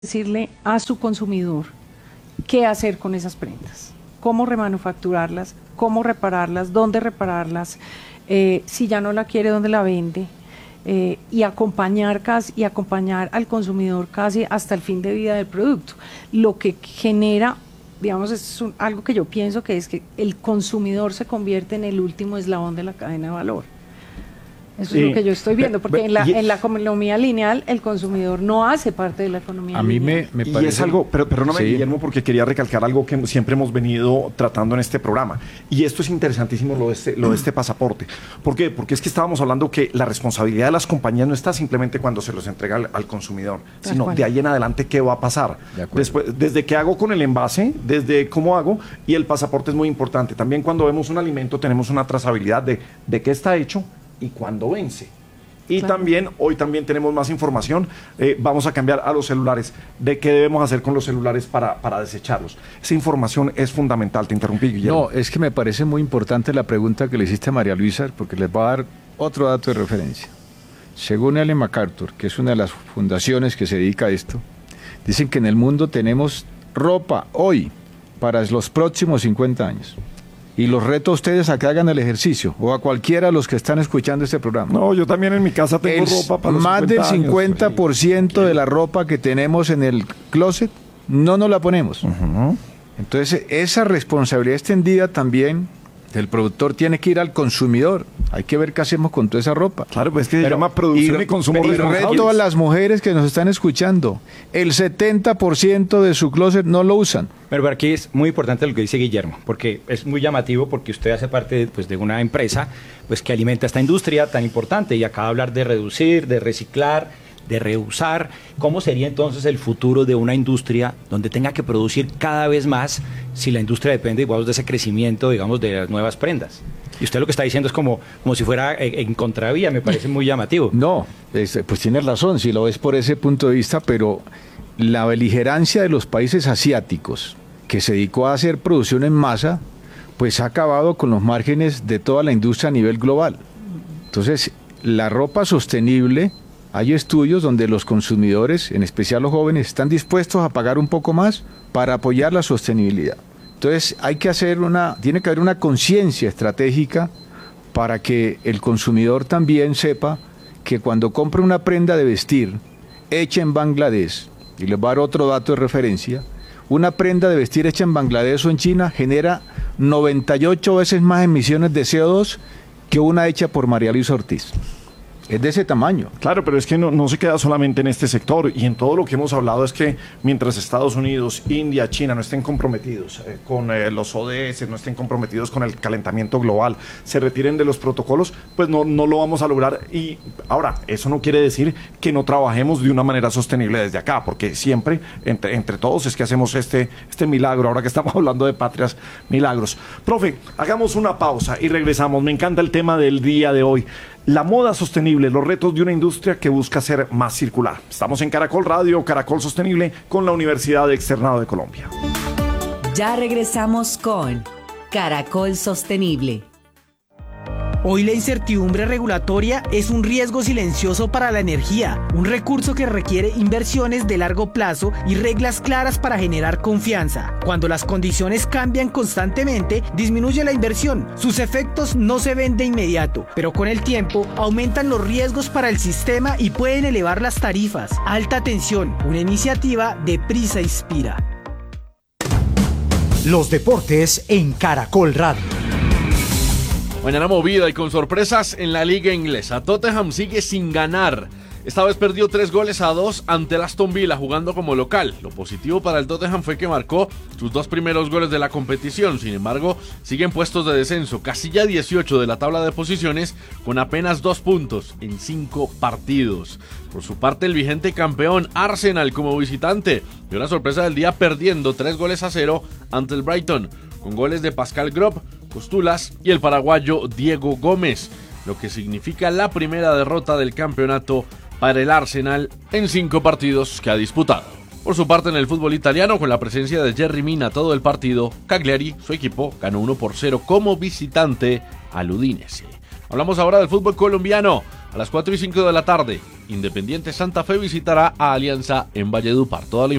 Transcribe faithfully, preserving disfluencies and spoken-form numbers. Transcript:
decirle a su consumidor qué hacer con esas prendas, cómo remanufacturarlas, cómo repararlas, dónde repararlas, eh, si ya no la quiere, dónde la vende, eh, y acompañar casi, y acompañar al consumidor casi hasta el fin de vida del producto, lo que genera, digamos, es un, algo que yo pienso que es que el consumidor se convierte en el último eslabón de la cadena de valor. Eso sí. Es lo que yo estoy viendo, porque en la, en la economía lineal el consumidor no hace parte de la economía a mí lineal. me, me parece... Y es algo, pero perdóname, sí. Guillermo, porque quería recalcar algo que siempre hemos venido tratando en este programa. Y esto es interesantísimo, lo de este, lo de este pasaporte. ¿Por qué? Porque es que estábamos hablando que la responsabilidad de las compañías no está simplemente cuando se los entrega al, al consumidor, de sino acuerdo. De ahí en adelante qué va a pasar. De Después, desde qué hago con el envase, desde cómo hago, y el pasaporte es muy importante. También cuando vemos un alimento tenemos una trazabilidad de, de qué está hecho y cuándo vence. Y claro. también, hoy también tenemos más información, eh, vamos a cambiar a los celulares, de qué debemos hacer con los celulares para, para desecharlos. Esa información es fundamental, te interrumpí, Guillermo. No, es que me parece muy importante la pregunta que le hiciste a María Luisa, porque les voy a dar otro dato de referencia. Según Ellen MacArthur, que es una de las fundaciones que se dedica a esto, dicen que en el mundo tenemos ropa hoy para los próximos cincuenta años. Y los reto a ustedes a que hagan el ejercicio, o a cualquiera de los que están escuchando este programa. No, yo también en mi casa tengo el, ropa para los más del cincuenta por ciento de la ropa que tenemos en el closet, no nos la ponemos. Uh-huh. Entonces, esa responsabilidad extendida también del productor tiene que ir al consumidor. Hay que ver qué hacemos con toda esa ropa. Claro, pues es que se pero, llama producción y, y consumo responsable. Y reto a las mujeres que nos están escuchando. El setenta por ciento de su closet no lo usan. Pero aquí es muy importante lo que dice Guillermo, porque es muy llamativo, porque usted hace parte de, pues, de una empresa pues, que alimenta esta industria tan importante y acaba de hablar de reducir, de reciclar, de reusar. ¿Cómo sería entonces el futuro de una industria donde tenga que producir cada vez más si la industria depende, digamos, de ese crecimiento, digamos, de las nuevas prendas? Y usted lo que está diciendo es como, como si fuera en, en contravía, me parece muy llamativo. No, es, pues tienes razón, si lo ves por ese punto de vista, pero la beligerancia de los países asiáticos, que se dedicó a hacer producción en masa, pues ha acabado con los márgenes de toda la industria a nivel global. Entonces, la ropa sostenible, hay estudios donde los consumidores, en especial los jóvenes, están dispuestos a pagar un poco más para apoyar la sostenibilidad. Entonces, hay que hacer una, tiene que haber una conciencia estratégica para que el consumidor también sepa que cuando compra una prenda de vestir hecha en Bangladesh, y les voy a dar otro dato de referencia, una prenda de vestir hecha en Bangladesh o en China genera noventa y ocho veces más emisiones de C O dos que una hecha por María Luisa Ortiz. Es de ese tamaño. Claro, pero es que no, no se queda solamente en este sector, y en todo lo que hemos hablado es que mientras Estados Unidos, India, China no estén comprometidos eh, con eh, los O D S, no estén comprometidos con el calentamiento global, se retiren de los protocolos, pues no, no lo vamos a lograr. Y ahora, eso no quiere decir que no trabajemos de una manera sostenible desde acá, porque siempre, entre, entre todos, es que hacemos este, este milagro, ahora que estamos hablando de patrias milagros. Profe, hagamos una pausa y regresamos. Me encanta el tema del día de hoy. La moda sostenible, los retos de una industria que busca ser más circular. Estamos en Caracol Radio, Caracol Sostenible, con la Universidad de Externado de Colombia. Ya regresamos con Caracol Sostenible. Hoy la incertidumbre regulatoria es un riesgo silencioso para la energía, un recurso que requiere inversiones de largo plazo y reglas claras para generar confianza. Cuando las condiciones cambian constantemente, disminuye la inversión. Sus efectos no se ven de inmediato, pero con el tiempo aumentan los riesgos para el sistema y pueden elevar las tarifas. Alta tensión, una iniciativa de Prisa Inspira. Los deportes en Caracol Radio. Mañana movida y con sorpresas en la liga inglesa. Tottenham sigue sin ganar. Esta vez perdió tres goles a dos ante el Aston Villa jugando como local. Lo positivo para el Tottenham fue que marcó sus dos primeros goles de la competición. Sin embargo, siguen puestos de descenso, casilla dieciocho de la tabla de posiciones, con apenas dos puntos en cinco partidos. Por su parte, el vigente campeón Arsenal como visitante dio la sorpresa del día perdiendo tres goles a cero ante el Brighton, con goles de Pascal Gropp, Costulas y el paraguayo Diego Gómez, lo que significa la primera derrota del campeonato para el Arsenal en cinco partidos que ha disputado. Por su parte, en el fútbol italiano, con la presencia de Yerry Mina todo el partido, Cagliari, su equipo, ganó uno por cero como visitante al Udinese. Hablamos ahora del fútbol colombiano. A las cuatro y cinco de la tarde, Independiente Santa Fe visitará a Alianza en Valledupar. Toda la